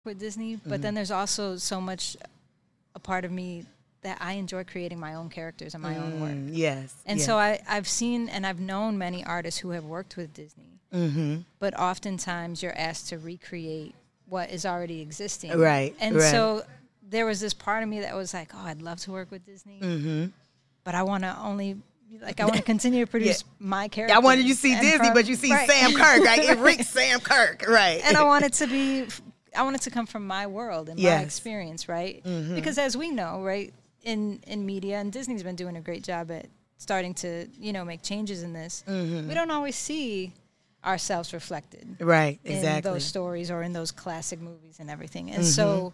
with Disney, but then there's also so much a part of me that I enjoy creating my own characters and my own work. Yes. And yes. so I've seen and I've known many artists who have worked with Disney, but oftentimes you're asked to recreate what is already existing. Right. And right. so there was this part of me that was like, oh, I'd love to work with Disney, but I want to only... Like, I want to continue to produce my character. I wanted you to see Disney, but you see Sam Kirk, right? It reeks Sam Kirk, right? And I want it to come from my world and my experience, right? Because as we know, right, in media, and Disney's been doing a great job at starting to, make changes in this, we don't always see ourselves reflected. Right, in exactly. those stories or in those classic movies and everything. And so,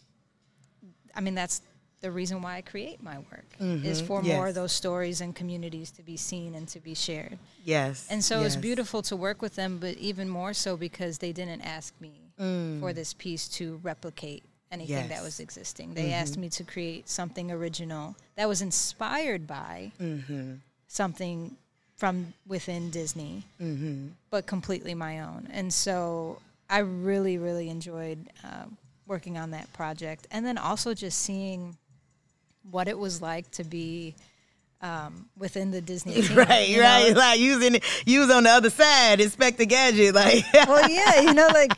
I mean, that's the reason why I create my work is for more of those stories and communities to be seen and to be shared. Yes. And so it's beautiful to work with them, but even more so because they didn't ask me for this piece to replicate anything that was existing. They asked me to create something original that was inspired by something from within Disney, but completely my own. And so I really, really enjoyed working on that project. And then also just seeing what it was like to be within the Disney team. Right, right. Like you was on the other side, Inspector Gadget. Like, well, yeah, like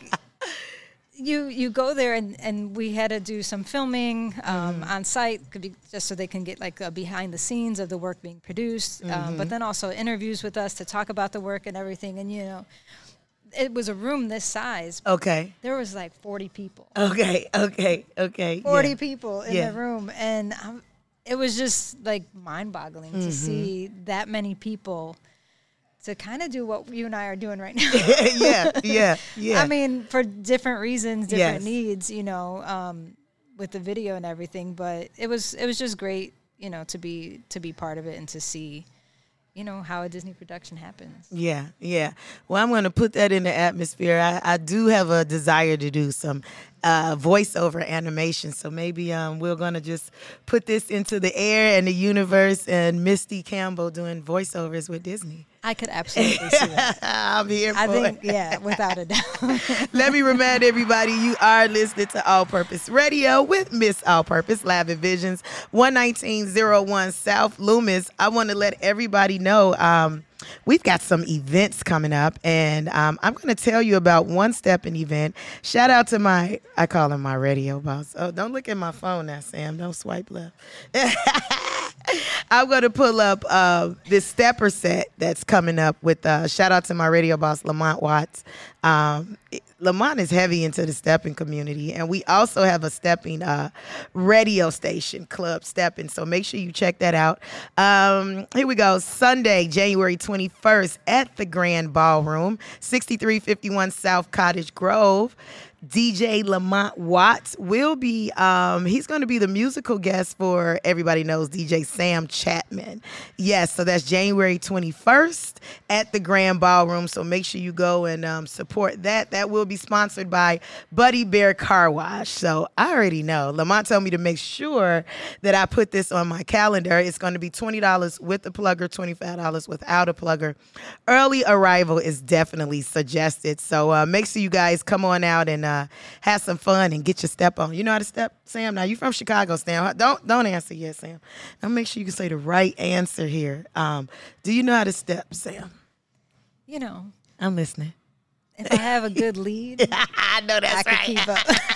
you go there and we had to do some filming on site, could be just so they can get like a behind the scenes of the work being produced, but then also interviews with us to talk about the work and everything. And it was a room this size. Okay. There was like 40 people. Okay. 40 people in the room. And it was just like mind-boggling to see that many people to kind of do what you and I are doing right now. yeah. I mean, for different reasons, different needs, with the video and everything. But it was just great, to be part of it and to see how a Disney production happens. Yeah. Well, I'm going to put that in the atmosphere. I do have a desire to do some voiceover animation, so maybe we're going to just put this into the air and the universe, and Misty Campbell doing voiceovers with Disney. I could absolutely see that. I'm here for it. Yeah, without a doubt. Let me remind everybody, you are listening to All Purpose Radio with Miss All Purpose, Live at Visions, 11901 South Loomis. I want to let everybody know we've got some events coming up, and I'm going to tell you about One Step in event. Shout out to I call him my radio boss. Oh, don't look at my phone now, Sam. Don't swipe left. I'm going to pull up this stepper set that's coming up with, shout out to my radio boss, Lamont Watts. Lamont is heavy into the stepping community, and we also have a stepping radio station, Club Stepping, so make sure you check that out. Here we go. Sunday, January 21st at the Grand Ballroom, 6351 South Cottage Grove. DJ Lamont Watts will be, he's going to be the musical guest for, everybody knows, DJ Sam Chapman. Yes, so that's January 21st at the Grand Ballroom, so make sure you go and support that. That will be sponsored by Buddy Bear Car Wash. So I already know. Lamont told me to make sure that I put this on my calendar. It's going to be $20 with a plugger, $25 without a plugger. Early arrival is definitely suggested, so make sure you guys come on out and have some fun and get your step on. You know how to step, Sam? Now, you from Chicago, Sam. Don't answer yet, Sam. Now, make sure you can say the right answer here. Do you know how to step, Sam? I'm listening. If I have a good lead, I know that's I can keep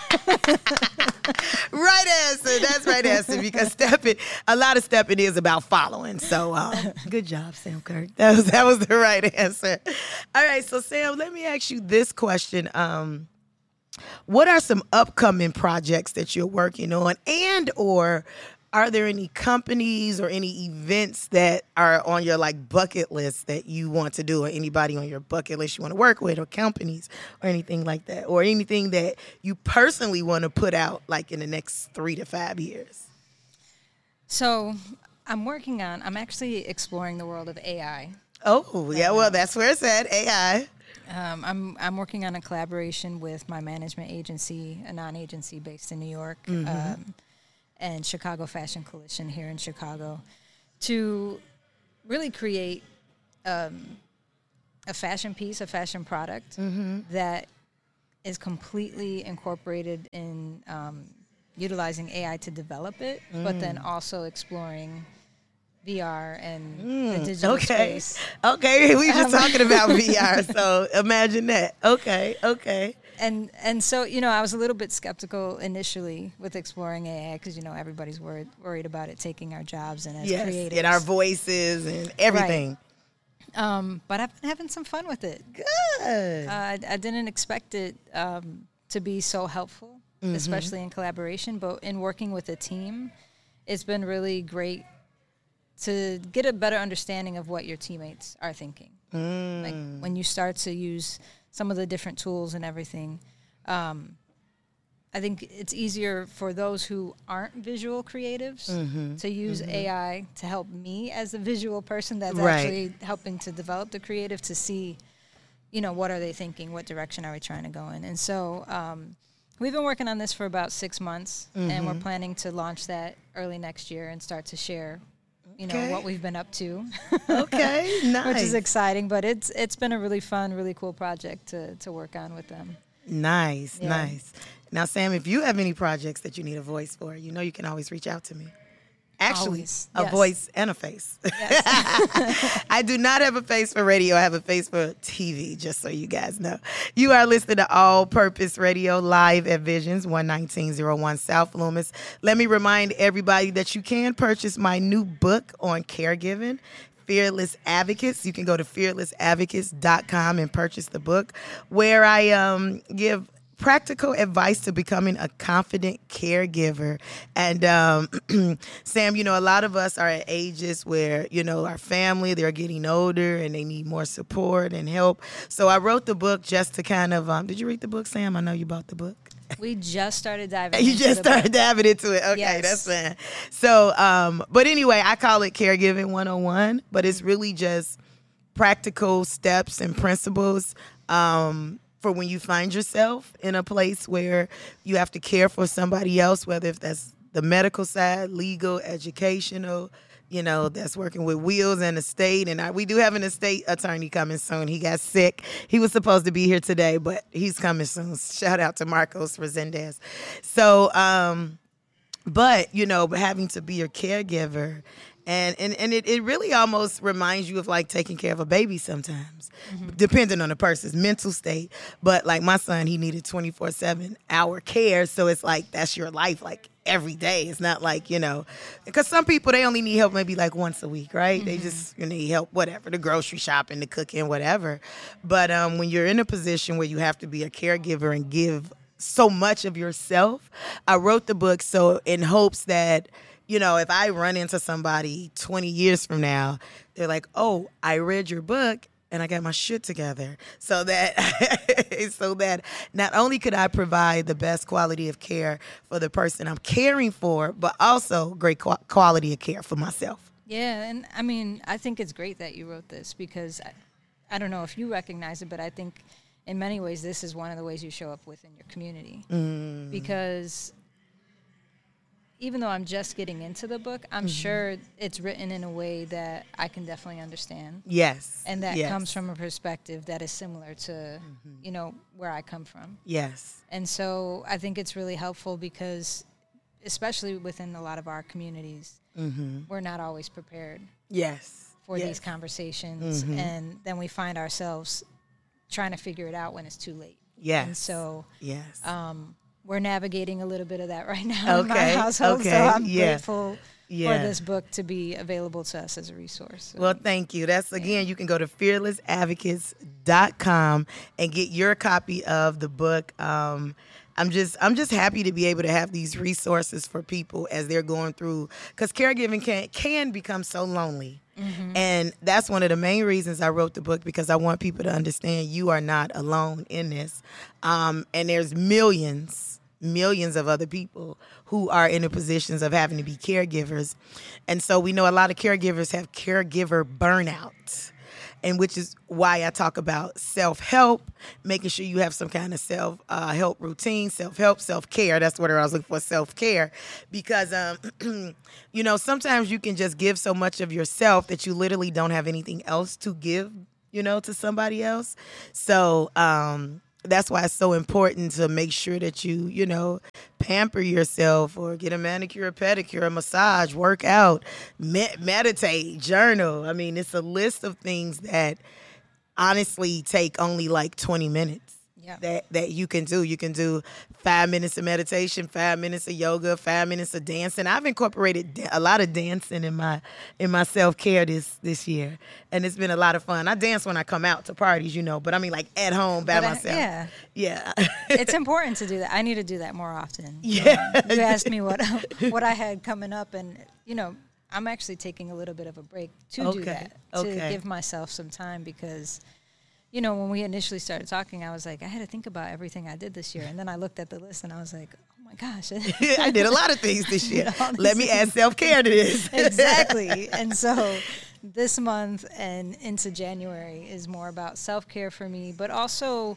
up. Right answer. That's right answer, because a lot of stepping is about following. So good job, Sam Kirk. That was the right answer. All right, so Sam, let me ask you this question. What are some upcoming projects that you're working on, and or are there any companies or any events that are on your bucket list that you want to do, or anybody on your bucket list you want to work with, or companies or anything like that, or anything that you personally want to put out in the next 3 to 5 years? So I'm actually exploring the world of AI. Oh, yeah, well, that's where it's at, AI. I'm working on a collaboration with my management agency, a non-agency based in New York, and Chicago Fashion Coalition here in Chicago, to really create a fashion piece, a fashion product that is completely incorporated in utilizing AI to develop it, but then also exploring VR and the digital space. Okay, we just talking about VR, so imagine that. Okay. And so, you know, I was a little bit skeptical initially with exploring AI because, you know, everybody's worried about it taking our jobs and as creatives. And our voices and everything. Right. But I've been having some fun with it. Good. I didn't expect it to be so helpful, especially in collaboration. But in working with a team, it's been really great to get a better understanding of what your teammates are thinking. Like when you start to use some of the different tools and everything, I think it's easier for those who aren't visual creatives to use AI to help me as a visual person that's actually helping to develop the creative to see, you know, what are they thinking? What direction are we trying to go in? And so we've been working on this for about 6 months, and we're planning to launch that early next year and start to share, you know, what we've been up to. Okay, nice. Which is exciting, but it's been a really fun, really cool project to work on with them. Nice. Now, Sam, if you have any projects that you need a voice for, you know you can always reach out to me. Actually, Always. a Yes. voice and a face. Yes. I do not have a face for radio. I have a face for TV, just so you guys know. You are listening to All Purpose Radio live at Visions 11901 South Loomis. Let me remind everybody that you can purchase my new book on caregiving, Fearless Advocates. You can go to fearlessadvocates.com and purchase the book, where I give practical advice to becoming a confident caregiver. And Sam, you know, a lot of us are at ages where, you know, our family, they're getting older and they need more support and help. So I wrote the book just to kind of, did you read the book, Sam? I know you bought the book. We just started diving You into just the book. started diving into it. Okay, Yes. that's fine. So, but anyway, I call it Caregiving 101, but it's really just practical steps and principles for when you find yourself in a place where you have to care for somebody else, whether if that's the medical side, legal, educational, you know, that's working with wills and estate. And we do have an estate attorney coming soon. He got sick. He was supposed to be here today, but he's coming soon. Shout out to Marcos Resendez. So, but, you know, having to be your caregiver, and it really almost reminds you of like taking care of a baby sometimes, depending on the person's mental state. But like my son, he needed 24/7 hour care. So it's like, that's your life, like every day. It's not like, you know, because some people, they only need help maybe like once a week, right? They just need help, whatever, the grocery shopping, the cooking, whatever. But when you're in a position where you have to be a caregiver and give so much of yourself, I wrote the book so in hopes that, you know, if I run into somebody 20 years from now, they're like, oh, I read your book and I got my shit together. So that not only could I provide the best quality of care for the person I'm caring for, but also great quality of care for myself. Yeah, and I mean, I think it's great that you wrote this because I don't know if you recognize it, but I think in many ways this is one of the ways you show up within your community. Because even though I'm just getting into the book, I'm sure it's written in a way that I can definitely understand. Yes. And that comes from a perspective that is similar to, you know, where I come from. Yes. And so I think it's really helpful because, especially within a lot of our communities, we're not always prepared for these conversations. And then we find ourselves trying to figure it out when it's too late. Yes. And so yes. We're navigating a little bit of that right now in my household. So I'm grateful for this book to be available to us as a resource. So. Well, thank you. That's, again, you can go to fearlessadvocates.com and get your copy of the book. I'm just happy to be able to have these resources for people as they're going through, because caregiving can become so lonely. And that's one of the main reasons I wrote the book, because I want people to understand you are not alone in this. And there's millions of other people who are in the positions of having to be caregivers. And so we know a lot of caregivers have caregiver burnout, and which is why I talk about self-help, making sure you have some kind of self-help routine, self-help, self-care. That's what I was looking for, self-care. Because, you know, sometimes you can just give so much of yourself that you literally don't have anything else to give, you know, to somebody else. So that's why it's so important to make sure that you know, pamper yourself or get a manicure, a pedicure, a massage, work out, meditate, journal. I mean, it's a list of things that honestly take only like 20 minutes. Yeah. That you can do. You can do 5 minutes of meditation, 5 minutes of yoga, 5 minutes of dancing. I've incorporated a lot of dancing in my self-care this year, and it's been a lot of fun. I dance when I come out to parties, you know, but I mean like at home by myself. Yeah. It's important to do that. I need to do that more often. Yeah. You asked me what I had coming up, and you know, I'm actually taking a little bit of a break to do that, to give myself some time, because you know, when we initially started talking, I was like, I had to think about everything I did this year. And then I looked at the list and I was like, oh my gosh. I did a lot of things this year. Let me add self-care to this. Exactly. And so this month and into January is more about self-care for me, but also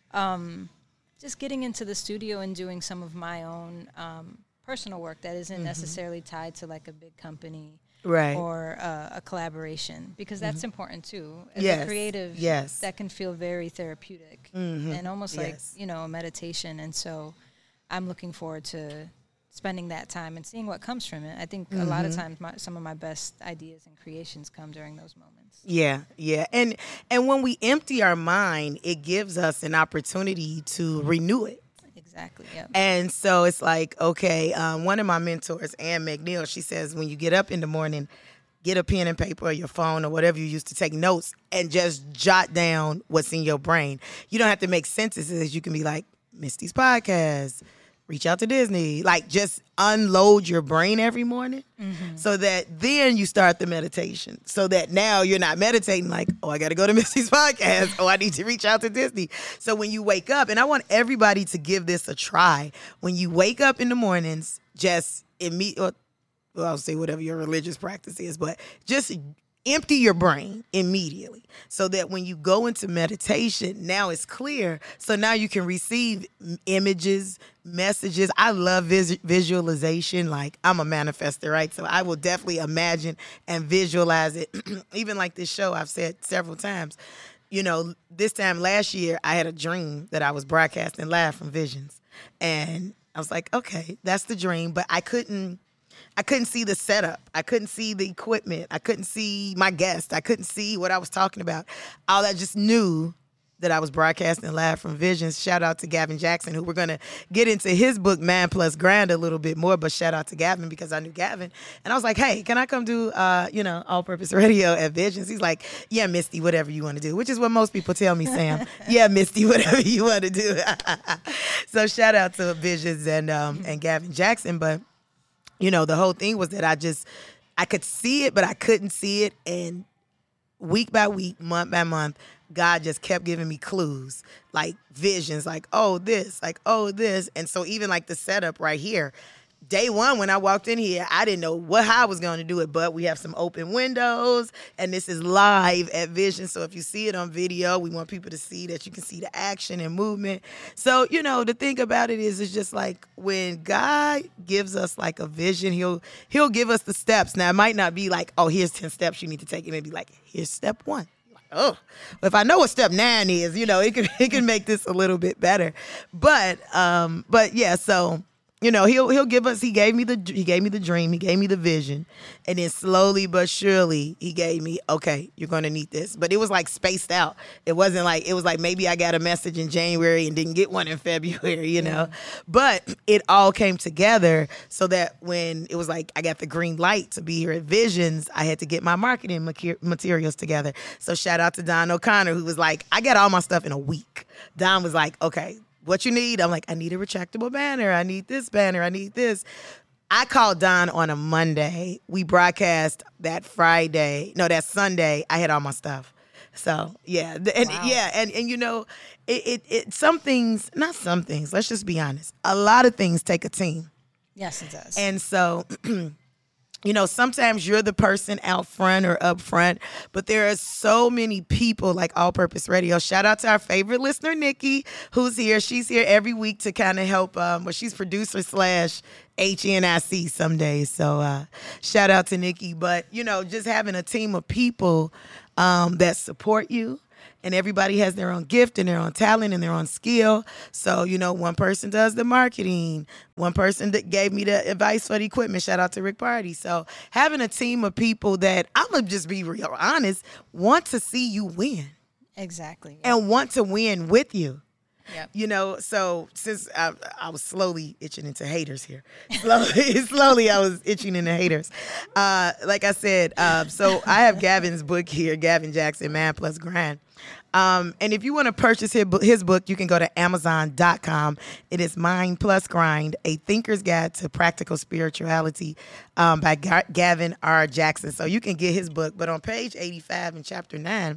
just getting into the studio and doing some of my own personal work that isn't necessarily tied to like a big company. Right. Or a collaboration, because that's important too. As a creative, that can feel very therapeutic and almost like, you know, a meditation. And so I'm looking forward to spending that time and seeing what comes from it. I think a lot of times some of my best ideas and creations come during those moments. Yeah. And when we empty our mind, it gives us an opportunity to renew it. Exactly. Yep. And so it's like, okay, one of my mentors, Ann McNeil, she says, when you get up in the morning, get a pen and paper or your phone or whatever you use to take notes and just jot down what's in your brain. You don't have to make sentences. You can be like, Misty's podcast, reach out to Disney. Like, just unload your brain every morning so that then you start the meditation. So that now you're not meditating like, oh, I got to go to Misty's podcast. Oh, I need to reach out to Disney. So when you wake up, and I want everybody to give this a try. When you wake up in the mornings, just I'll say whatever your religious practice is, but just empty your brain immediately so that when you go into meditation, now it's clear. So now you can receive images, messages. I love visualization. Like, I'm a manifester, right? So I will definitely imagine and visualize it. Even like this show, I've said several times, you know, this time last year, I had a dream that I was broadcasting live from Visions. And I was like, okay, that's the dream. But I couldn't see the setup. I couldn't see the equipment. I couldn't see my guest. I couldn't see what I was talking about. All I just knew that I was broadcasting live from Visions. Shout out to Gavin Jackson, who we're going to get into his book, Man Plus Grand, a little bit more. But shout out to Gavin because I knew Gavin. And I was like, hey, can I come do, all-purpose radio at Visions? He's like, yeah, Misty, whatever you want to do, which is what most people tell me, Sam. Yeah, Misty, whatever you want to do. So shout out to Visions and Gavin Jackson. But you know, the whole thing was that I could see it, but I couldn't see it. And week by week, month by month, God just kept giving me clues, like visions, like, oh, this, like, oh, this. And so even like the setup right here, day one, when I walked in here, I didn't know how I was going to do it, but we have some open windows, and this is live at Vision. So if you see it on video, we want people to see that you can see the action and movement. So, you know, the thing about it is, it's just like when God gives us like a vision, he'll give us the steps. Now, it might not be like, oh, here's 10 steps you need to take. It may be like, here's step 1. Oh, if I know what step 9 is, you know, it can make this a little bit better. But yeah, so you know, he'll give us. He gave me the dream. He gave me the vision, and then slowly but surely he gave me, okay, you're gonna need this. But it was like spaced out. It was like maybe I got a message in January and didn't get one in February, you know. But it all came together so that when it was like I got the green light to be here at Visions, I had to get my marketing materials together. So shout out to Don O'Connor, who was like, I got all my stuff in a week. Don was like, okay, what you need? I'm like, I need a retractable banner. I need this banner. I need this. I called Don on a Monday. We broadcast that Sunday. I had all my stuff. So yeah, and wow. Yeah, and you know, some things, not some things. Let's just be honest. A lot of things take a team. Yes, it does. And so. You know, sometimes you're the person out front or up front, but there are so many people like All Purpose Radio. Shout out to our favorite listener, Nikki, who's here. She's here every week to kind of help. She's producer / HNIC some days. So shout out to Nikki. But, you know, just having a team of people that support you And everybody has their own gift and their own talent and their own skill. So, you know, one person does the marketing. One person that gave me the advice for the equipment. Shout out to Rick Party. So having a team of people that, I'm going to just be real honest, want to see you win. Exactly. Yeah. And want to win with you. Yep. You know, so since I was slowly itching into haters here. Slowly I was itching into haters. Like I said, so I have Gavin's book here, Gavin Jackson, Man Plus Grind. And if you want to purchase his book, you can go to Amazon.com. It is Mind Plus Grind, A Thinker's Guide to Practical Spirituality by Gavin R. Jackson. So you can get his book. But on page 85 in chapter 9,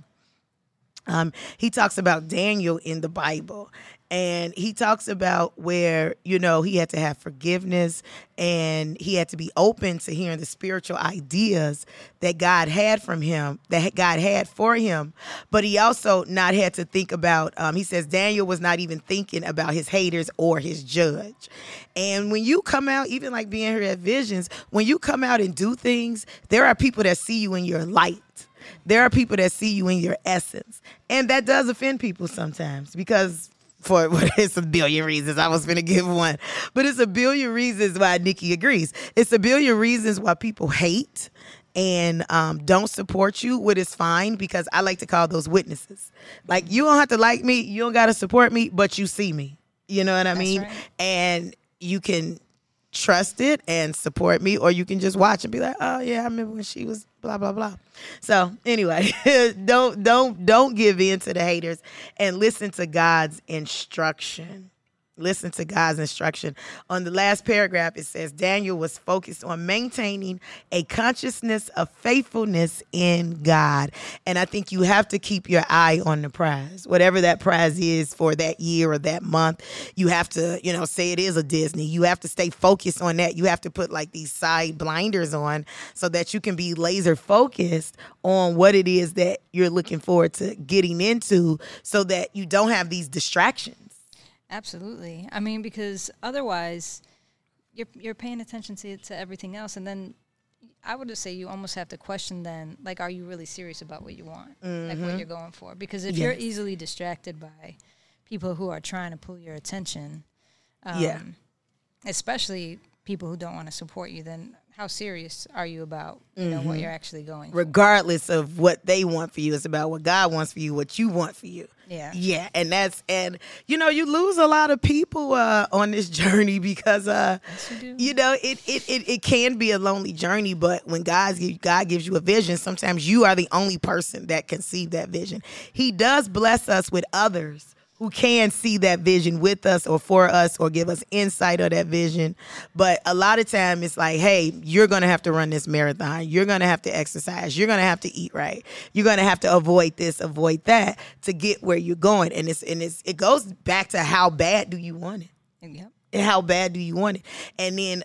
he talks about Daniel in the Bible, and he talks about where, you know, he had to have forgiveness and he had to be open to hearing the spiritual ideas that God had from him, that God had for him. But he also not had to think about, he says Daniel was not even thinking about his haters or his judge. And when you come out, even like being here at Visions, when you come out and do things, there are people that see you in your light. There are people that see you in your essence. And that does offend people sometimes because it's a billion reasons. I was going to give one. But it's a billion reasons why Nikki agrees. It's a billion reasons why people hate and don't support you, what is fine, because I like to call those witnesses. Like, you don't have to like me. You don't got to support me, but you see me. You know what I mean? Right. And you can trust it and support me, or you can just watch and be like, oh yeah, I remember when she was blah blah blah. So anyway, don't give in to the haters and listen to God's instruction. Listen to God's instruction. On the last paragraph, it says Daniel was focused on maintaining a consciousness of faithfulness in God. And I think you have to keep your eye on the prize, whatever that prize is for that year or that month. You have to, you know, say it is a Disney. You have to stay focused on that. You have to put like these side blinders on so that you can be laser focused on what it is that you're looking forward to getting into so that you don't have these distractions. Absolutely. I mean, because otherwise you're paying attention to everything else. And then I would just say you almost have to question then, like, are you really serious about what you want? Like what you're going for? Because if you're easily distracted by people who are trying to pull your attention, especially people who don't want to support you, then how serious are you about, you know, what you're actually going for? Regardless of what they want for you, it's about what God wants for you, what you want for you. Yeah. Yeah. And you know, you lose a lot of people on this journey because, Yes, you do. you know, it can be a lonely journey, but when God gives you a vision, sometimes you are the only person that can see that vision. He does bless us with others who can see that vision with us or for us or give us insight of that vision. But a lot of time it's like, hey, you're going to have to run this marathon. You're going to have to exercise. You're going to have to eat right. You're going to have to avoid this, avoid that to get where you're going. And it goes back to how bad do you want it? Yep. And how bad do you want it? And then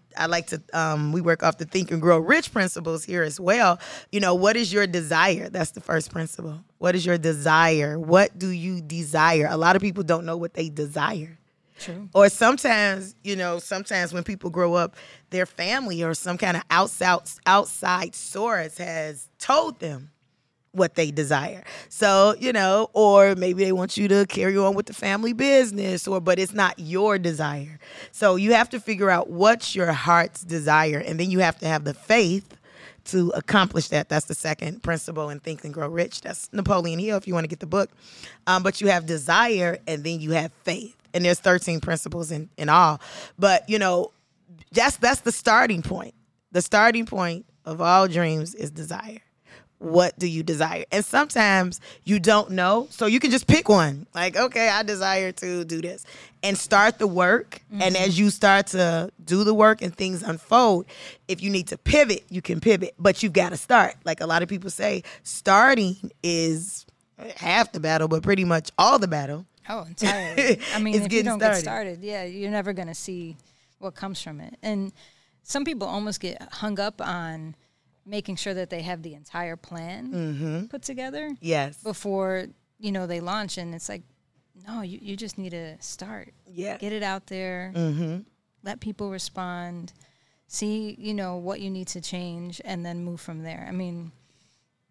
we work off the Think and Grow Rich principles here as well. You know, what is your desire? That's the first principle. What is your desire? What do you desire? A lot of people don't know what they desire. True. Or sometimes when people grow up, their family or some kind of outside source has told them what they desire. So, you know, or maybe they want you to carry on with the family business but it's not your desire. So you have to figure out what's your heart's desire. And then you have to have the faith to accomplish that. That's the second principle in Think and Grow Rich. That's Napoleon Hill if you want to get the book. But you have desire and then you have faith. And there's 13 principles in all. But, you know, that's the starting point. The starting point of all dreams is desire. What do you desire? And sometimes you don't know, so you can just pick one. Like, okay, I desire to do this. And start the work. And as you start to do the work and things unfold, if you need to pivot, you can pivot. But you've got to start. Like a lot of people say, starting is half the battle, but pretty much all the battle. Oh, entirely. I mean, if you don't started. get started, you're never going to see what comes from it. And some people almost get hung up on making sure that they have the entire plan put together. Yes. Before, you know, they launch. And it's like, no, you just need to start. Yeah. Get it out there. Let people respond. See, you know, what you need to change and then move from there. I mean,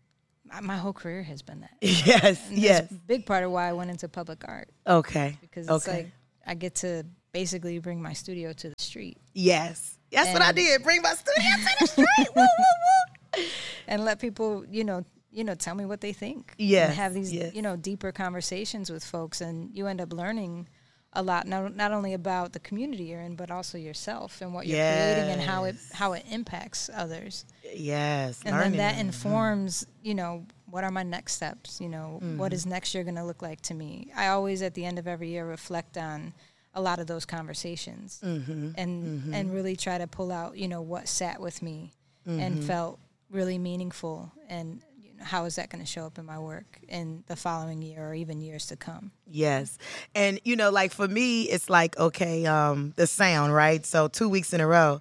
My whole career has been that. Yes, and yes. That's a big part of why I went into public art. Okay. Because it's like I get to basically bring my studio to the street. Yes. That's what I did. Bring my studio to the street. Woo, woo, woo. And let people, tell me what they think. Yes. And have these, deeper conversations with folks. And you end up learning a lot, not only about the community you're in, but also yourself and what you're creating and how it impacts others. Yes. And then that informs, what are my next steps? What is next year going to look like to me? I always, at the end of every year, reflect on a lot of those conversations and really try to pull out, what sat with me and felt really meaningful, and how is that going to show up in my work in the following year or even years to come? Yes. And, like for me, it's like, okay, the sound, right? So 2 weeks in a row,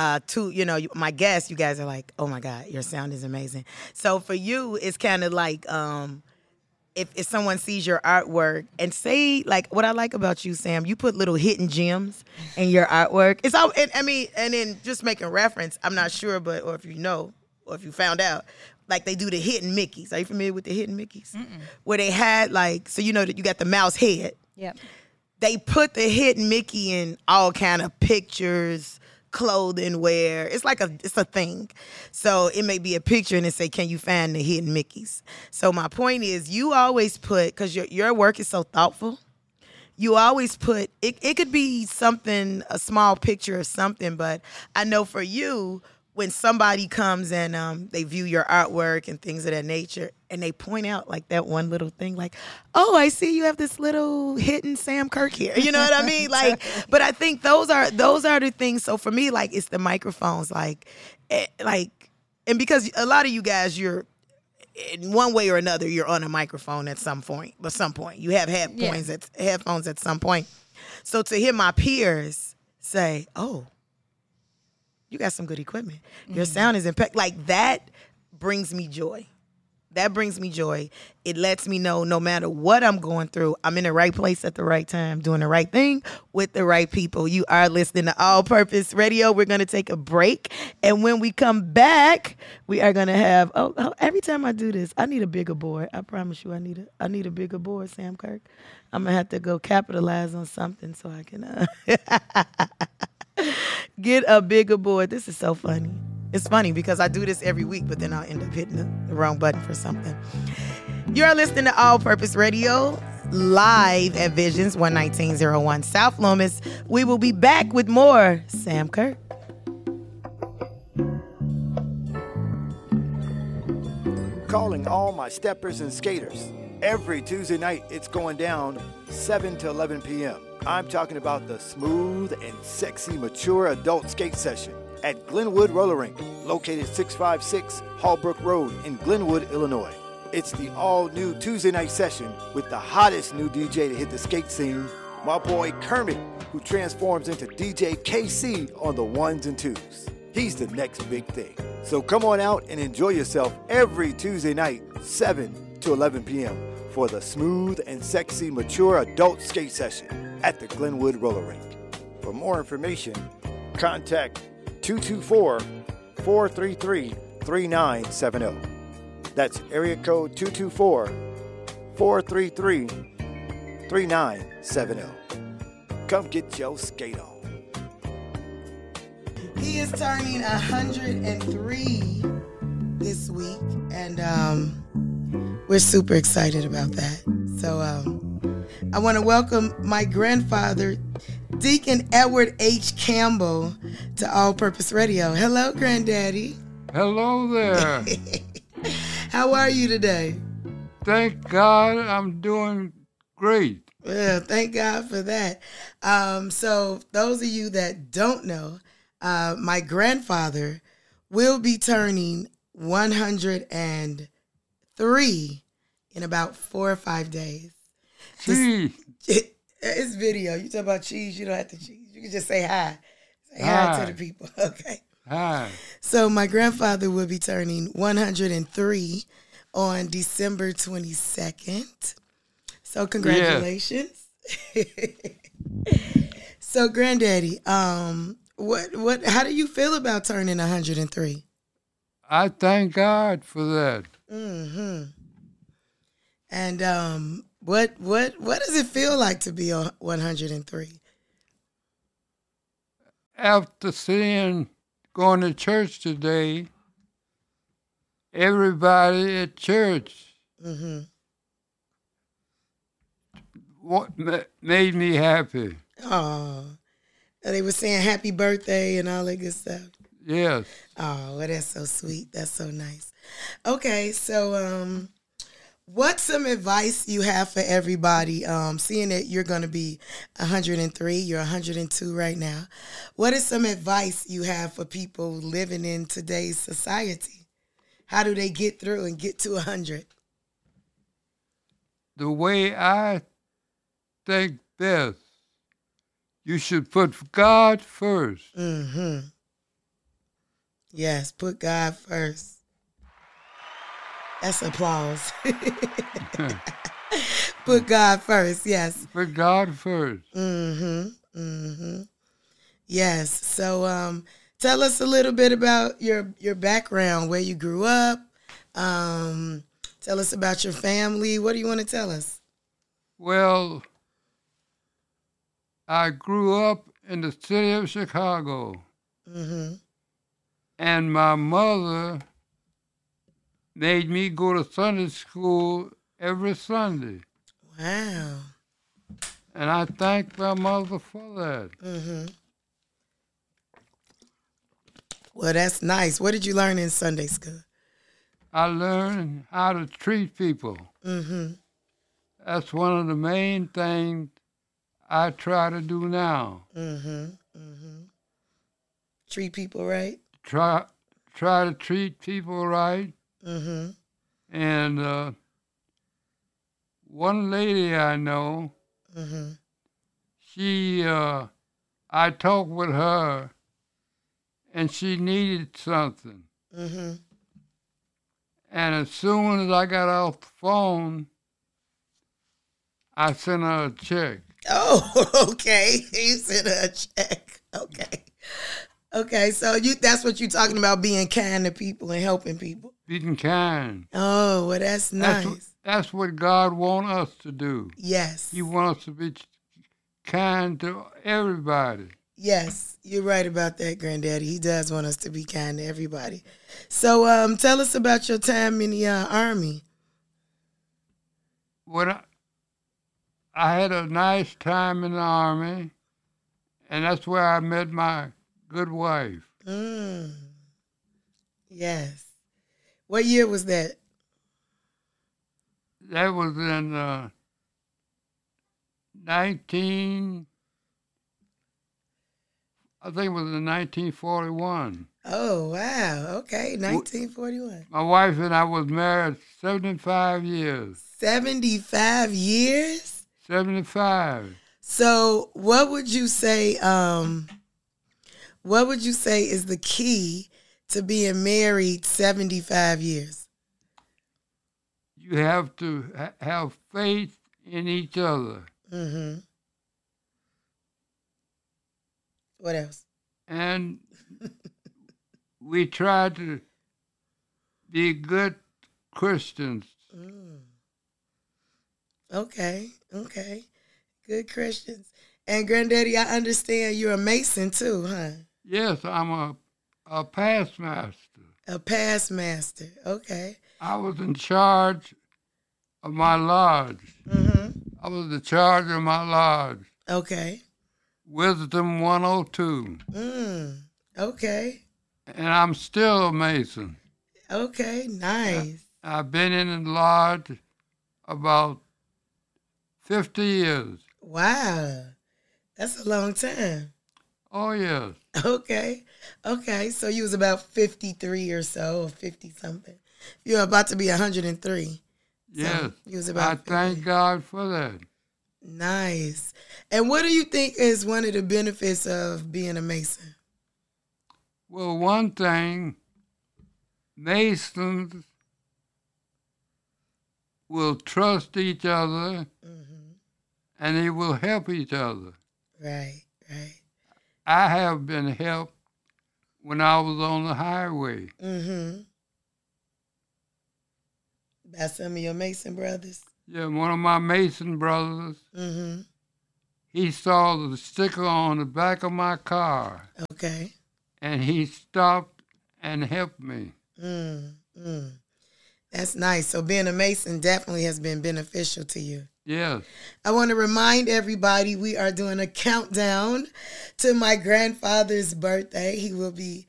my guests, you guys are like, oh my God, your sound is amazing. So for you, it's kind of like, if someone sees your artwork and say, like, what I like about you, Sam, you put little hidden gems in your artwork. It's all, and then just making reference, I'm not sure, or if you know, or if you found out, like they do the hidden Mickeys. Are you familiar with the hidden Mickeys? Mm-mm. Where they had that you got the mouse head. Yep. They put the hidden Mickey in all kind of pictures, clothing, wear. It's a thing. So it may be a picture and it say, can you find the hidden Mickeys? So my point is, you always put, because your work is so thoughtful, you always put, it could be something, a small picture or something, but I know for you, when somebody comes and they view your artwork and things of that nature, and they point out like that one little thing, like, oh, I see you have this little hidden Sam Kirk here. You know what I mean? Like, but I think those are the things. So for me, like, it's the microphones, and because a lot of you guys, you're in one way or another, you're on a microphone at some point. You have headphones at some point. So to hear my peers say, oh, you got some good equipment. Your sound is impeccable. Like, that brings me joy. It lets me know no matter what I'm going through, I'm in the right place at the right time, doing the right thing with the right people. You are listening to All Purpose Radio. We're going to take a break. And when we come back, we are going to have, every time I do this, I need a bigger board. I promise you, I need a bigger board, Sam Kirk. I'm going to have to go capitalize on something so I can get a bigger board. This is so funny. It's funny because I do this every week, but then I'll end up hitting the wrong button for something. You're listening to All Purpose Radio, live at Visions 11901 South Lomas. We will be back with more Sam Kirk. Calling all my steppers and skaters. Every Tuesday night, it's going down 7 to 11 p.m. I'm talking about the smooth and sexy mature adult skate session at Glenwood Roller Rink, located 656 Hallbrook Road in Glenwood, Illinois. It's the all-new Tuesday night session with the hottest new DJ to hit the skate scene, my boy Kermit, who transforms into DJ KC on the ones and twos. He's the next big thing. So come on out and enjoy yourself every Tuesday night, 7 to 11 p.m. for the smooth and sexy mature adult skate session at the Glenwood Roller Rink. For more information, contact 224-433-3970. That's area code 224-433-3970. Come get your skate on. He is turning 103 this week, and we're super excited about that. So I want to welcome my grandfather, Deacon Edward H. Campbell, to All Purpose Radio. Hello, Granddaddy. Hello there. How are you today? Thank God I'm doing great. Well, thank God for that. So those of you that don't know, my grandfather will be turning 103 in about 4 or 5 days. It's video. You talk about cheese, you don't have to cheese. You can just say hi. Say hi to the people. Okay. Hi. So my grandfather will be turning 103 on December 22nd. So congratulations. Yeah. So Granddaddy, what how do you feel about turning 103? I thank God for that. Mm-hmm. And what does it feel like to be 103? After going to church today, everybody at church Mm-hmm. made me happy. Oh, they were saying happy birthday and all that good stuff. Yes. Oh, well, that's so sweet. That's so nice. Okay, so what's some advice you have for everybody? Seeing that you're going to be 103, you're 102 right now. What is some advice you have for people living in today's society? How do they get through and get to 100? The way I think best, you should put God first. Mm-hmm. Yes, put God first. That's applause. Put God first, yes. Put God first. Mm-hmm. Mm-hmm. Yes. So tell us a little bit about your background, where you grew up. Tell us about your family. What do you want to tell us? Well, I grew up in the city of Chicago. Mm-hmm. And my mother made me go to Sunday school every Sunday. Wow. And I thank my mother for that. Mm-hmm. Well, that's nice. What did you learn in Sunday school? I learned how to treat people. Mm-hmm. That's one of the main things I try to do now. Mm-hmm. Mm-hmm. Treat people right? Try to treat people right. Mm-hmm. And one lady I know, Mm-hmm. I talked with her, and she needed something. Mm-hmm. And as soon as I got off the phone, I sent her a check. Oh, okay. You sent her a check. Okay. Okay, so that's what you're talking about, being kind to people and helping people. Being kind. Oh, well, that's nice. That's what God wants us to do. Yes. He wants us to be kind to everybody. Yes, you're right about that, Granddaddy. He does want us to be kind to everybody. So tell us about your time in the Army. When I had a nice time in the Army, and that's where I met my good wife. Yes. What year was that? That was in 1941. Oh, wow. Okay, 1941. My wife and I was married 75 years. 75 years? 75. So what would you say is the key to being married 75 years? You have to have faith in each other. Mm-hmm. What else? And we try to be good Christians. Okay. Good Christians. And Granddaddy, I understand you're a Mason too, huh? Yes, I'm a past master. A past master. Okay. I was in charge of my lodge. Mm-hmm. I was in charge of my lodge. Okay. Wisdom 102. Okay. And I'm still a Mason. Okay, nice. I've been in the lodge about 50 years. Wow. That's a long time. Oh, yes. Okay. So you was about 53 or so, or 50-something. You're about to be 103. Yes. So you was about I 50. thank God for that. Nice. And what do you think is one of the benefits of being a Mason? Well, one thing, Masons will trust each other, and they will help each other. Right. I have been helped when I was on the highway. By some of your Mason brothers? Yeah, one of my Mason brothers. Mm-hmm. He saw the sticker on the back of my car. Okay. And he stopped and helped me. That's nice. So being a Mason definitely has been beneficial to you. Yes. I want to remind everybody we are doing a countdown to my grandfather's birthday. He will be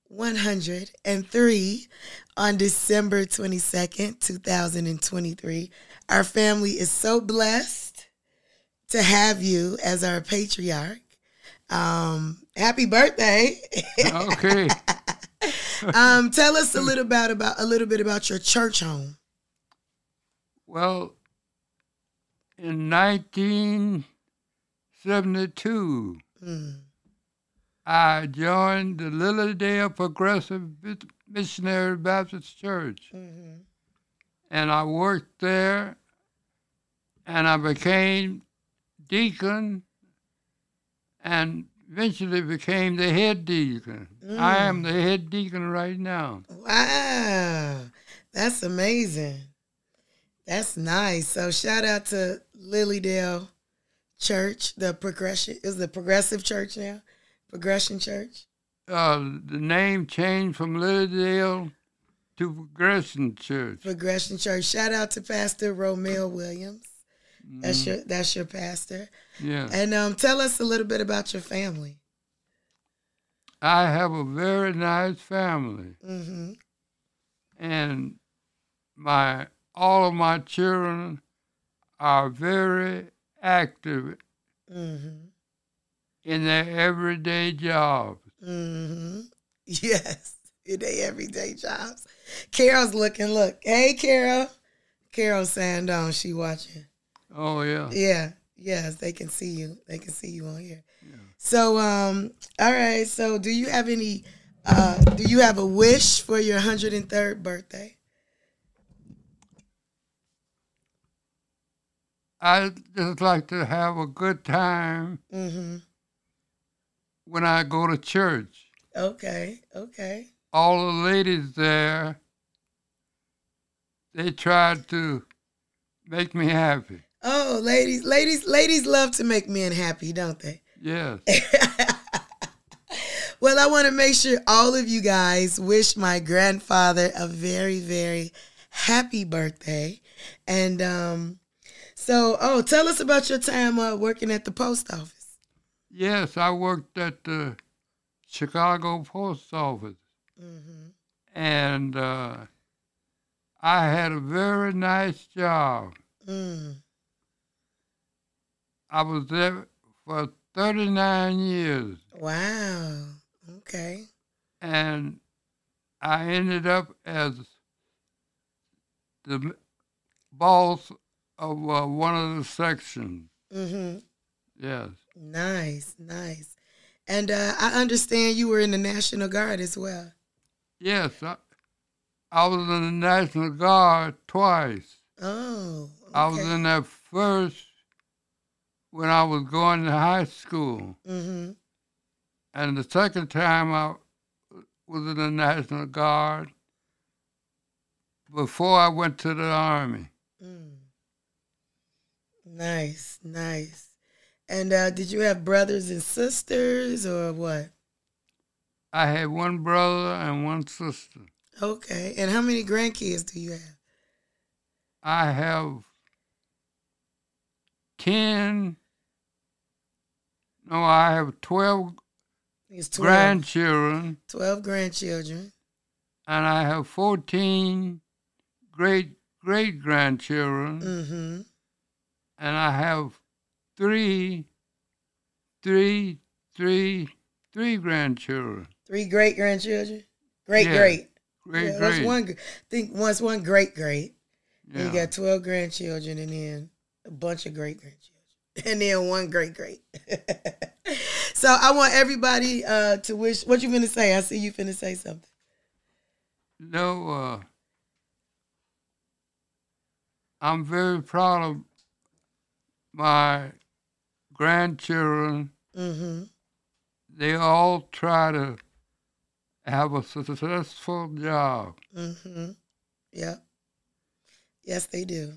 103 on December 22nd, 2023. Our family is so blessed to have you as our patriarch. Happy birthday. Okay. Tell us a little bit about your church home. Well, in 1972, I joined the Lilydale Progressive Missionary Baptist Church. And I worked there, and I became deacon, and eventually became the head deacon. I am the head deacon right now. Wow. That's amazing. That's nice. So shout out to Lilydale Church, the Progressive Church now? Progression Church? The name changed from Lilydale to Progression Church. Progression Church. Shout out to Pastor Romel Williams. That's your pastor. Yeah. And tell us a little bit about your family. I have a very nice family. And all of my children are very active in their everyday jobs. Yes, in their everyday jobs. Carol's look. Hey, Carol. Carol Sandon, she watching. Oh, yeah. Yeah. Yes, they can see you. They can see you on here. Yeah. So, all right. So, do you have a wish for your 103rd birthday? I just like to have a good time when I go to church. Okay. All the ladies there, they try to make me happy. Oh, ladies love to make men happy, don't they? Yes. Well, I want to make sure all of you guys wish my grandfather a very, very happy birthday. And tell us about your time working at the post office. Yes, I worked at the Chicago Post Office. And I had a very nice job. I was there for 39 years. Wow. Okay. And I ended up as the boss of one of the sections. Yes. Nice. And I understand you were in the National Guard as well. Yes. I was in the National Guard twice. Oh, okay. I was in there first when I was going to high school. And the second time I was in the National Guard before I went to the Army. Nice. And did you have brothers and sisters or what? I had one brother and one sister. Okay. And how many grandkids do you have? I have 10. No, I have 12 grandchildren. 12 grandchildren. And I have 14 great-great-grandchildren. And I have three grandchildren. 3 great-grandchildren? Great. Great. That's one. I think once one great. Yeah. And you got 12 grandchildren and then a bunch of great-grandchildren. And then one great. So I want everybody to wish. What you finna say? I see you finna say something. No, I'm very proud of my grandchildren. They all try to have a successful job. Yeah. Yes, they do.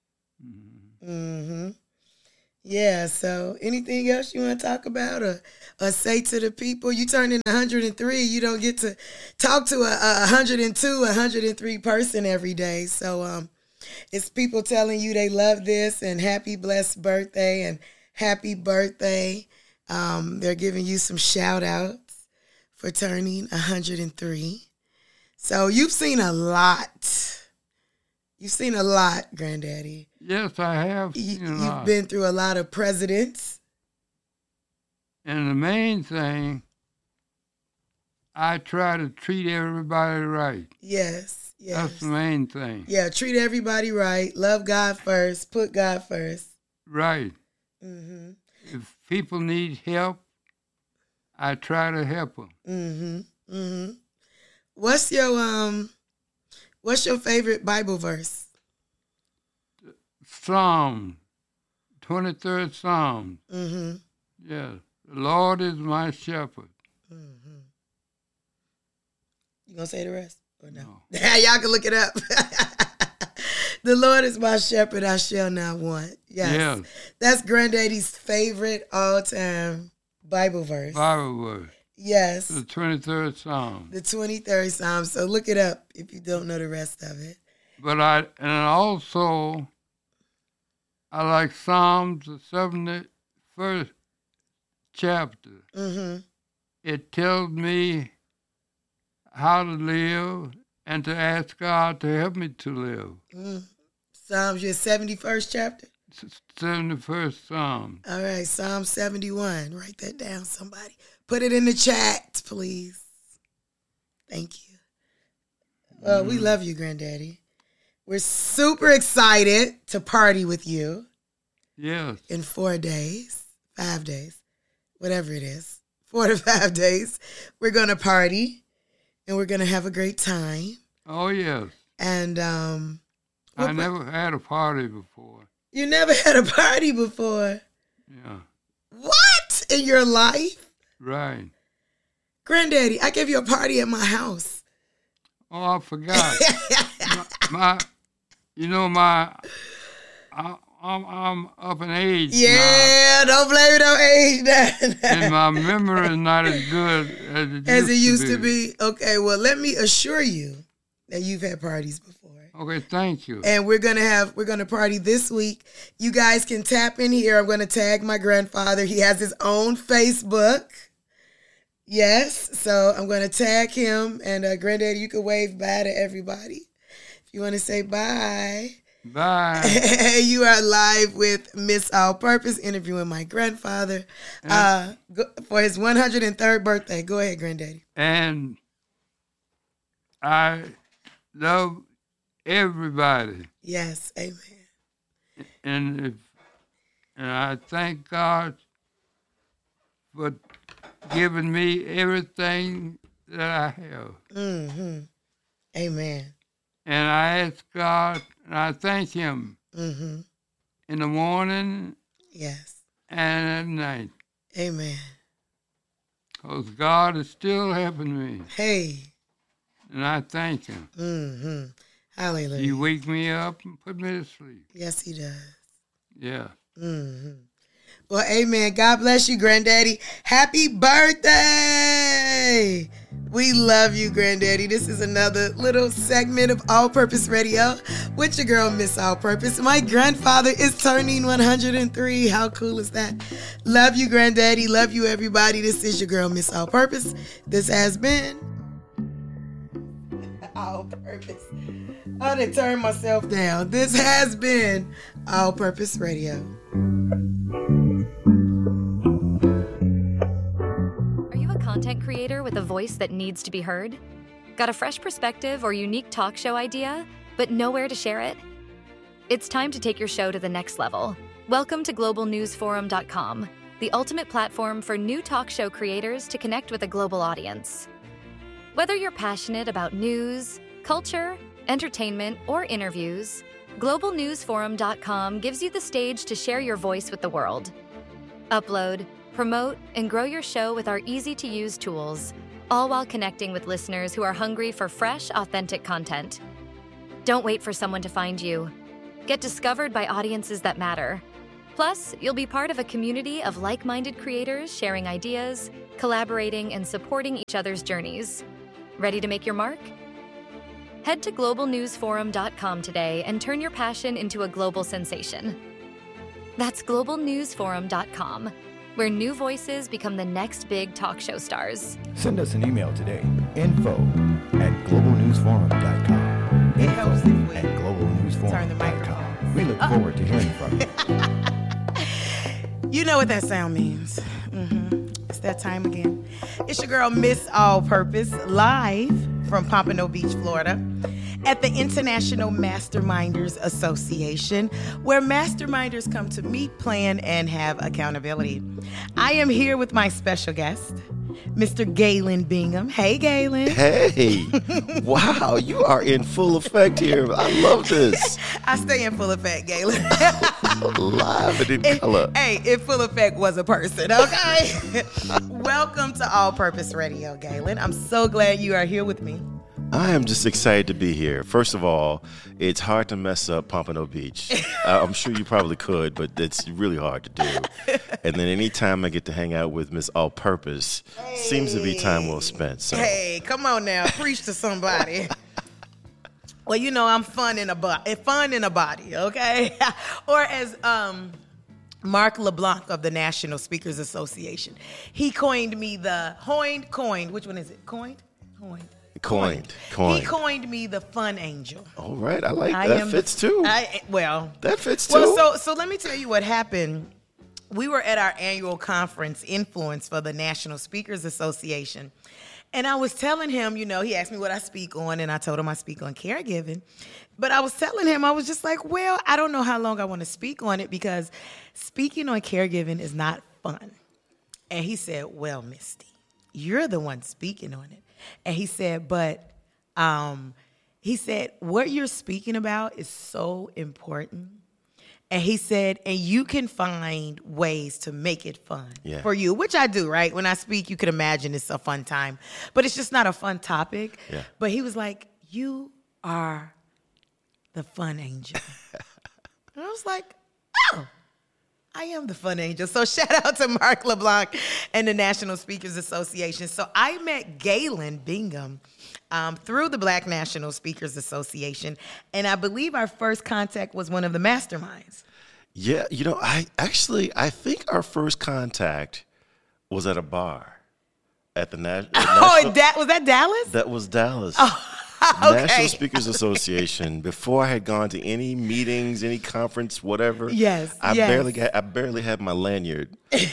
Yeah, so anything else you want to talk about or say to the people? You turned in 103. You don't get to talk to a 102, 103 person every day. So it's people telling you they love this and happy blessed birthday and happy birthday. They're giving you some shout outs for turning 103. So you've seen a lot. You've seen a lot, Granddaddy. Yes, I have seen a lot. You've been through a lot of presidents. And the main thing, I try to treat everybody right. Yes, yes. That's the main thing. Yeah, treat everybody right. Love God first. Put God first. Right. If people need help, I try to help them. What's your favorite Bible verse? Psalm, 23rd Psalm. Yes. The Lord is my shepherd. You gonna say the rest or no? No. Y'all can look it up. The Lord is my shepherd, I shall not want. Yes. That's Granddaddy's favorite all-time Bible verse. Bible verse. Yes. The 23rd Psalm. The 23rd Psalm. So look it up if you don't know the rest of it. But I like Psalms, the 71st chapter. It tells me how to live and to ask God to help me to live. Psalms, your 71st chapter? 71st Psalm. All right, Psalm 71. Write that down, somebody. Put it in the chat, please. Thank you. Well, we love you, Granddaddy. We're super excited to party with you. Yes. In 4 days, 5 days, whatever it is, 4 to 5 days. We're going to party, and we're going to have a great time. Oh, yes. And I never had a party before. You never had a party before? Yeah. What? In your life? Right. Granddaddy, I gave you a party at my house. Oh, I forgot. I'm up in age now. Don't blame it on age now. And my memory is not as good as it used to be. Okay, well, let me assure you that you've had parties before. Okay, thank you. And we're gonna party this week. You guys can tap in here. I'm gonna tag my grandfather. He has his own Facebook. Yes, so I'm gonna tag him, and Granddaddy, you can wave bye to everybody if you want to say bye. Bye. You are live with Miss All Purpose interviewing my grandfather for his 103rd birthday. Go ahead, Granddaddy. And I love everybody. Yes, amen. And I thank God for giving me everything that I have. Amen. And I ask God, and I thank Him in the morning yes, and at night. Amen. Because God is still helping me. Hey. And I thank Him. Hallelujah. He wake me up and put me to sleep. Yes, He does. Yeah. Well, amen. God bless you, Granddaddy. Happy birthday. We love you, Granddaddy. This is another little segment of All Purpose Radio with your girl, Miss All Purpose. My grandfather is turning 103. How cool is that? Love you, Granddaddy. Love you, everybody. This is your girl, Miss All Purpose. This has been All Purpose. I done turned myself down. This has been All Purpose Radio. Are you a content creator with a voice that needs to be heard? Got a fresh perspective or unique talk show idea, but nowhere to share it? It's time to take your show to the next level. Welcome to globalnewsforum.com, the ultimate platform for new talk show creators to connect with a global audience. Whether you're passionate about news, culture, entertainment, or interviews, globalnewsforum.com gives you the stage to share your voice with the world. Upload, promote, and grow your show with our easy-to-use tools, all while connecting with listeners who are hungry for fresh, authentic content. Don't wait for someone to find you. Get discovered by audiences that matter. Plus, you'll be part of a community of like-minded creators sharing ideas, collaborating, and supporting each other's journeys. Ready to make your mark? Head to globalnewsforum.com today and turn your passion into a global sensation. That's globalnewsforum.com, where new voices become the next big talk show stars. Send us an email today, info@globalnewsforum.com. It helps if we at globalnewsforum.com. turn the microphone. We look forward to hearing from you. You know what that sound means. It's that time again. It's your girl, Miss All Purpose, live from Pompano Beach, Florida, at the International Masterminders Association, where masterminders come to meet, plan, and have accountability. I am here with my special guest, Mr. Galen Bingham. Hey, Galen. Hey, wow, you are in full effect here. I love this. I stay in full effect, Galen. Live and in color. Hey, if full effect was a person, okay? Welcome to All Purpose Radio, Galen. I'm so glad you are here with me. I am just excited to be here. First of all, it's hard to mess up Pompano Beach. I'm sure you probably could, but it's really hard to do. And then anytime I get to hang out with Miss All Purpose, seems to be time well spent. So. Hey, come on now, preach to somebody. Well, you know I'm fun in a body, okay? Or as Mark LeBlanc of the National Speakers Association, he coined me coined. Which one is it? Coined. Coined. He coined me the fun angel. All right, I like that. Fits too. That fits too. Well, so let me tell you what happened. We were at our annual conference, Influence, for the National Speakers Association. And I was telling him, you know, he asked me what I speak on, and I told him I speak on caregiving. But I was telling him, I was just like, well, I don't know how long I want to speak on it because speaking on caregiving is not fun. And he said, well, Misty, you're the one speaking on it. And he said, but what you're speaking about is so important. And he said, and you can find ways to make it fun for you, which I do, right? When I speak, you can imagine it's a fun time, but it's just not a fun topic. Yeah. But he was like, you are the fun angel. And I was like, oh, I am the fun angel. So shout out to Mark LeBlanc and the National Speakers Association. So I met Galen Bingham through the Black National Speakers Association. And I believe our first contact was one of the masterminds. Yeah, you know, I think our first contact was at a bar at the National. Was that Dallas? That was Dallas. Oh. Okay. National Speakers Association. Before I had gone to any meetings, any conference, whatever. Yes. I barely had my lanyard.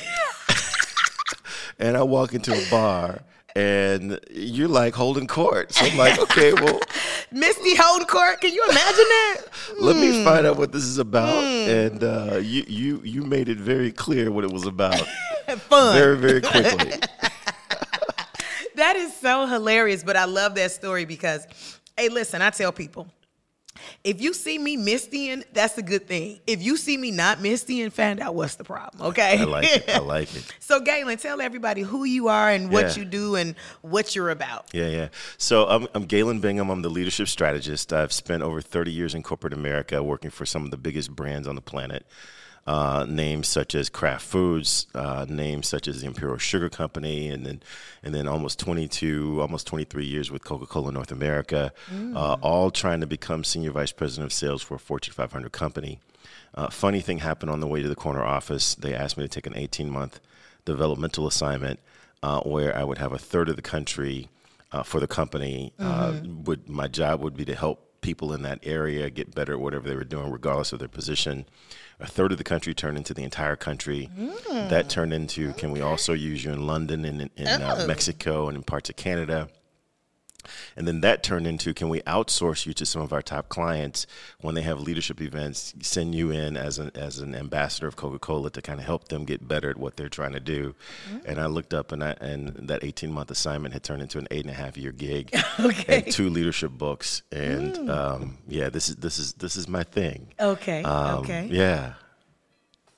And I walk into a bar and you're like holding court. So I'm like, okay, well, Misty holding court. Can you imagine that? Let me find out what this is about. And you made it very clear what it was about. Fun. Very, very quickly. That is so hilarious, but I love that story because, hey, listen, I tell people, if you see me mistying, that's a good thing. If you see me not mistying, find out what's the problem, okay? I like it. So, Galen, tell everybody who you are and what you do and what you're about. Yeah. So I'm Galen Bingham. I'm the leadership strategist. I've spent over 30 years in corporate America working for some of the biggest brands on the planet. Names such as Kraft Foods, names such as the Imperial Sugar Company, and then almost 23 years with Coca-Cola North America, all trying to become senior vice president of sales for a Fortune 500 company. Funny thing happened on the way to the corner office. They asked me to take an 18-month developmental assignment where I would have a third of the country for the company. My job would be to help people in that area get better at whatever they were doing, regardless of their position. A third of the country turned into the entire country. That turned into, can we also use you in London and in Mexico and in parts of Canada? And then that turned into, can we outsource you to some of our top clients when they have leadership events, send you in as an ambassador of Coca-Cola to kind of help them get better at what they're trying to do. And I looked up and that 18-month assignment had turned into an 8.5-year gig and 2 leadership books. And this is my thing. Okay. Okay. Yeah.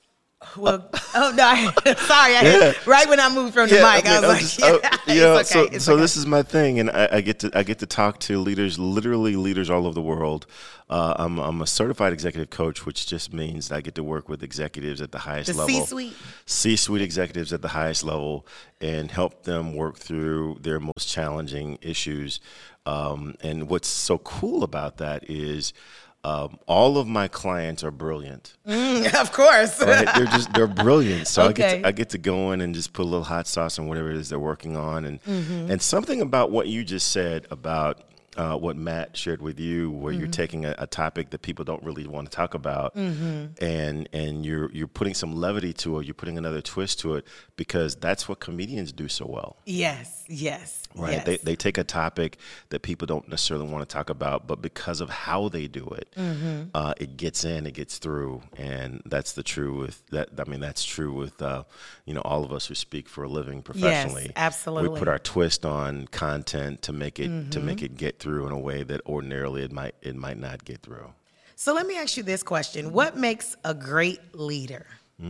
Well, sorry. Right when I moved from the mic, I was like, so this is my thing, and I get to talk to leaders, literally leaders all over the world. I'm a certified executive coach, which just means I get to work with executives at the highest level, C-suite executives at the highest level, and help them work through their most challenging issues. And what's so cool about that is, all of my clients are brilliant. Of course. Right? They're brilliant. So I get to go in and just put a little hot sauce on whatever it is they're working on. And something about what you just said about what Matt shared with you, where you're taking a topic that people don't really want to talk about, and you're putting some levity to it, you're putting another twist to it, because that's what comedians do so well. Yes. Right. Yes. They take a topic that people don't necessarily want to talk about, but because of how they do it, it gets in, it gets through, and that's the true with that. I mean, that's true with all of us who speak for a living professionally. Yes, absolutely. We put our twist on content to make it get through in a way that ordinarily it might not get through. So let me ask you this question: what makes a great leader?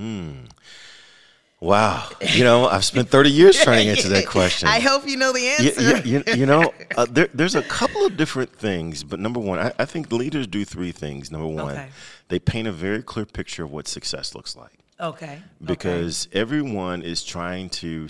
Wow. I've spent 30 years trying to answer that question. I hope you know the answer. There's a couple of different things, but number one, I think leaders do three things. Number one, they paint a very clear picture of what success looks like. Okay. Because everyone is trying to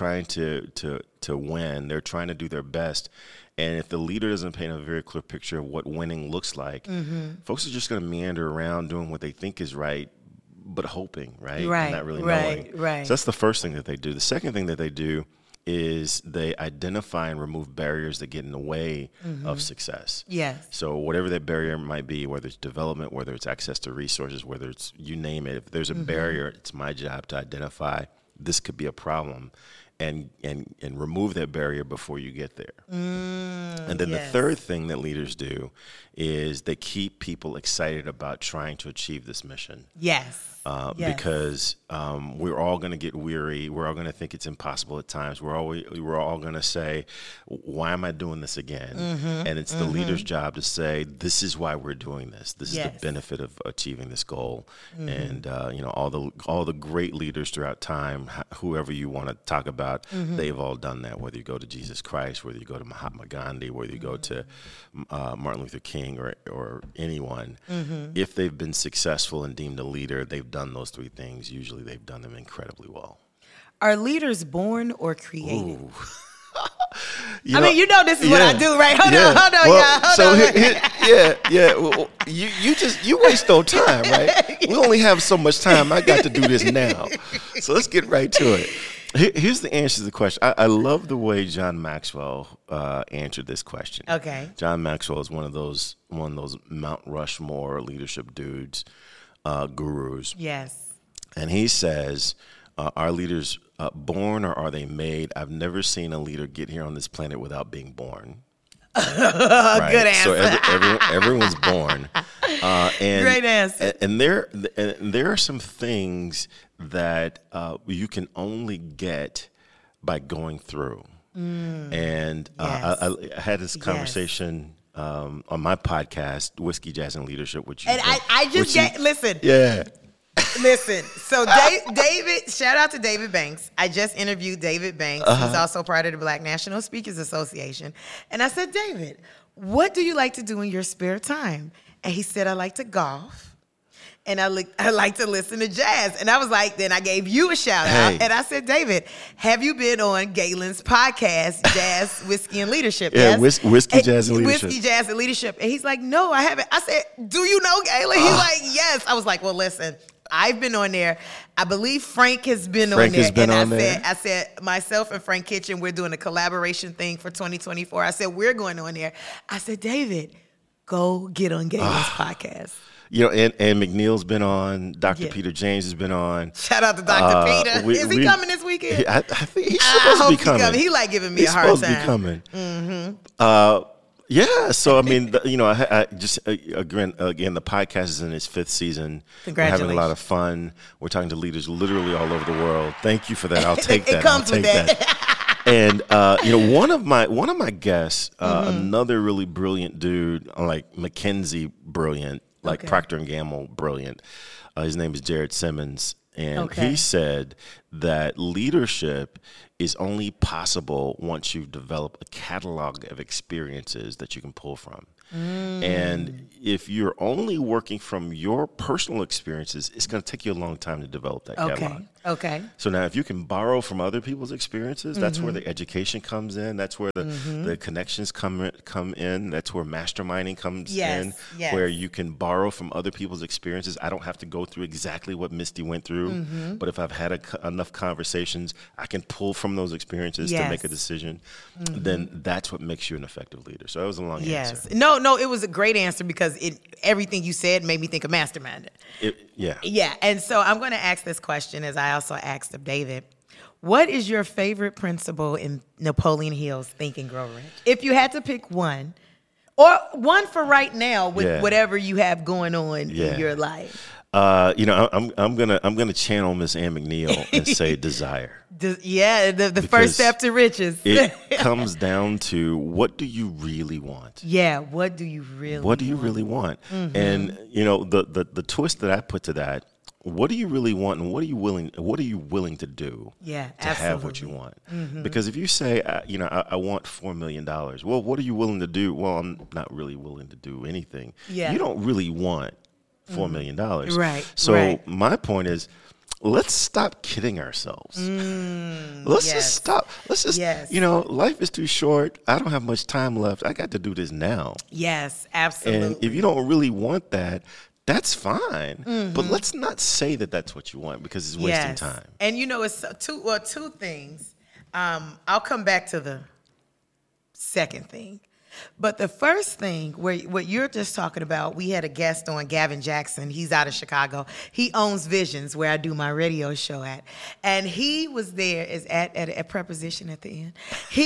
win. They're trying to do their best. And if the leader doesn't paint a very clear picture of what winning looks like, folks are just going to meander around doing what they think is right, but hoping, right? And not really knowing. Right. So that's the first thing that they do. The second thing that they do is they identify and remove barriers that get in the way of success. Yes. So whatever that barrier might be, whether it's development, whether it's access to resources, whether it's, you name it, if there's a barrier, it's my job to identify this could be a problem and remove that barrier before you get there. And then the third thing that leaders do is they keep people excited about trying to achieve this mission. Yes. Because we're all going to get weary. We're all going to think it's impossible at times. We're all going to say, why am I doing this again? And it's the leader's job to say, this is why we're doing this. This is the benefit of achieving this goal. And all the great leaders throughout time, whoever you want to talk about, they've all done that. Whether you go to Jesus Christ, whether you go to Mahatma Gandhi, whether you go to Martin Luther King or anyone, if they've been successful and deemed a leader, they've done those three things. Usually they've done them incredibly well. Are leaders born or created? This is what I do, right? Hold on, y'all. You waste no time, right? We only have so much time. I got to do this now. So let's get right to it. Here's the answer to the question. I love the way John Maxwell answered this question. Okay. John Maxwell is one of those Mount Rushmore leadership dudes, gurus. Yes. And he says, are leaders born or are they made? I've never seen a leader get here on this planet without being born. Right? Good answer. So everyone's born. Great answer. And there are some things that you can only get by going through. And I had this conversation on my podcast, Whiskey, Jazz, and Leadership, which you listen. Yeah. Listen, so David, shout out to David Banks. I just interviewed David Banks, who's also part of the Black National Speakers Association. And I said, David, what do you like to do in your spare time? And he said, I like to golf. And I like to listen to jazz. And I was like, then I gave you a shout out. And I said, David, have you been on Galen's podcast, Jazz, Whiskey, and Leadership? Yeah, Whiskey, Jazz, and Leadership. Whiskey, Jazz, and Leadership. And he's like, no, I haven't. I said, do you know Galen? He's like, yes. I was like, well, listen, I've been on there. I believe Frank has been on there. I said, myself and Frank Kitchen, we're doing a collaboration thing for 2024. I said, we're going on there. I said, David, go get on Galen's podcast. And McNeil's been on. Dr. Peter James has been on. Shout out to Dr. Peter. Is he coming this weekend? I think he's supposed to be coming. He like giving me a hard time. He's supposed to be coming. So I mean, I just again, the podcast is in its 5th season. Congratulations. We're having a lot of fun. We're talking to leaders literally all over the world. Thank you for that. I'll take that. It comes with that. And one of my guests, another really brilliant dude, like McKinsey brilliant, like Procter & Gamble brilliant. His name is Jared Simmons. And he said that leadership is only possible once you've developed a catalog of experiences that you can pull from. And if you're only working from your personal experiences, it's going to take you a long time to develop that catalog. Okay. So now if you can borrow from other people's experiences, that's where the education comes in. That's where the connections come in. That's where masterminding comes in, where you can borrow from other people's experiences. I don't have to go through exactly what Misty went through, but if I've had enough conversations, I can pull from those experiences to make a decision. Then that's what makes you an effective leader. So that was a long answer. No, it was a great answer because everything you said made me think of masterminding. Yeah. And so I'm going to ask this question, as I also asked of David. What is your favorite principle in Napoleon Hill's Think and Grow Rich? If you had to pick one, or one for right now with whatever you have going on in your life. I'm gonna channel Miss Ann McNeil and say desire. The first step to riches. It comes down to, what do you really want? Yeah, what do you really want? And the twist that I put to that, what do you really want, and what are you willing to do to have what you want? Because if you say, I want $4 million, well, what are you willing to do? Well, I'm not really willing to do anything. You don't really want $4 million. Right. So my point is, let's stop kidding ourselves. Let's just stop. Let's just, life is too short. I don't have much time left. I got to do this now. Yes, absolutely. And if you don't really want that, that's fine. But let's not say that that's what you want, because it's wasting time. And it's two things. I'll come back to the second thing. But the first thing, what you're just talking about, we had a guest on, Gavin Jackson. He's out of Chicago. He owns Visions, where I do my radio show at. And he was there at Preposition at the end.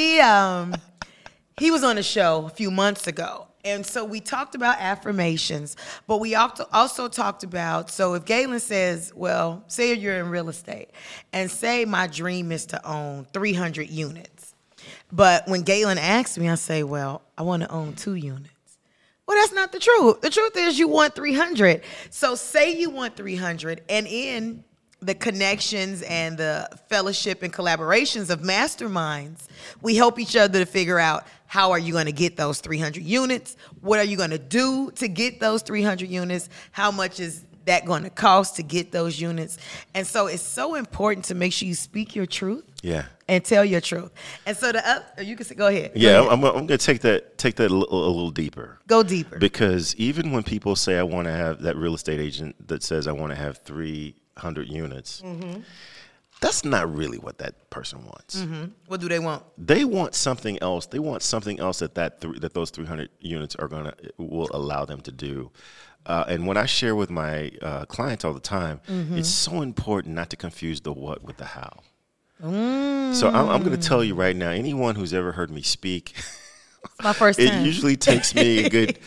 He was on a show a few months ago. And so we talked about affirmations, but we also talked about, so if Galen says, well, say you're in real estate, and say my dream is to own 300 units. But when Galen asks me, I say, well, I want to own 2 units. Well, that's not the truth. The truth is you want 300. So say you want 300, and in the connections and the fellowship and collaborations of masterminds, we help each other to figure out, how are you going to get those 300 units? What are you going to do to get those 300 units? How much is that going to cost to get those units? And so it's so important to make sure you speak your truth. And tell your truth. And so you can say, go ahead. I'm going to take that a little deeper. Go deeper. Because even when people say, I want to have, that real estate agent that says I want to have 300 units, that's not really what that person wants. What do they want? They want something else. They want something else that those 300 units will allow them to do. And when I share with my clients all the time, it's so important not to confuse the what with the how. So I'm going to tell you right now, anyone who's ever heard me speak, my first time. It usually takes me a good,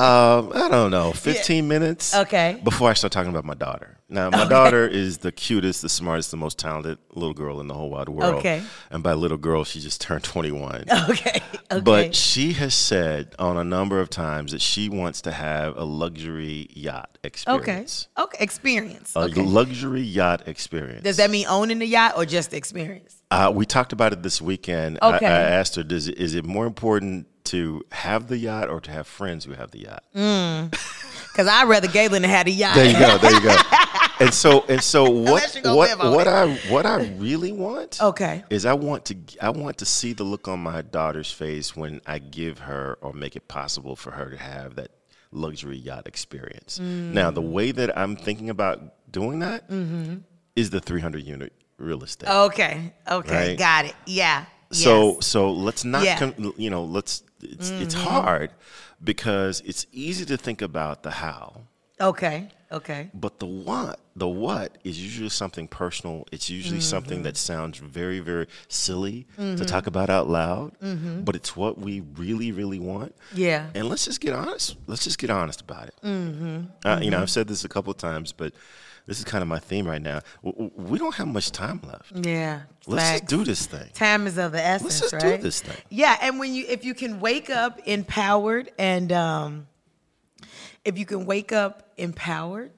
15 minutes before I start talking about my daughter. Now, my daughter is the cutest, the smartest, the most talented little girl in the whole wide world. And by little girl, she just turned 21. But she has said on a number of times that she wants to have a luxury yacht experience. Experience. A luxury yacht experience. Does that mean owning the yacht or just the experience? We talked about it this weekend. I asked her, is it more important to have the yacht or to have friends who have the yacht? Because I'd rather Galen had a yacht. There you go. And so what I really want is I want to see the look on my daughter's face when I give her or make it possible for her to have that luxury yacht experience. Now, the way that I'm thinking about doing that is the 300 unit real estate. Okay. Right? Got it. Yeah. So let's not it's hard because it's easy to think about the how. Okay. But the what is usually something personal. It's usually something that sounds very, very silly to talk about out loud, but it's what we really, really want. Yeah. And let's just get honest. Let's just get honest about it. I've said this a couple of times, but this is kind of my theme right now. We don't have much time left. Yeah. Let's just do this thing. Time is of the essence, Let's just do this thing. Yeah, and if you can wake up empowered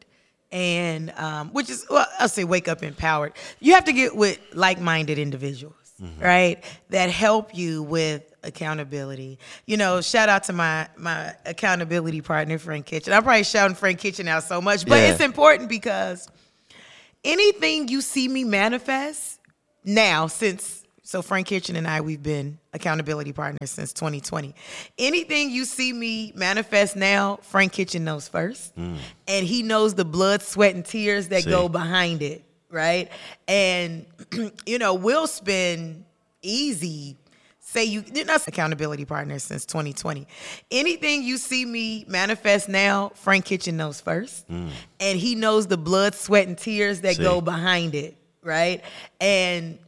and which is, well, I'll say wake up empowered. You have to get with like-minded individuals, right, that help you with accountability. You know, shout out to my accountability partner, Frank Kitchen. I'm probably shouting Frank Kitchen out so much, but it's important because anything you see me manifest now, so Frank Kitchen and I, we've been accountability partners since 2020. Anything you see me manifest now, Frank Kitchen knows first. And he knows the blood, sweat, and tears that go behind it, right? And, you know, we'll spend easy, you're not accountability partners since 2020. Anything you see me manifest now, Frank Kitchen knows first. And he knows the blood, sweat, and tears that go behind it, right? And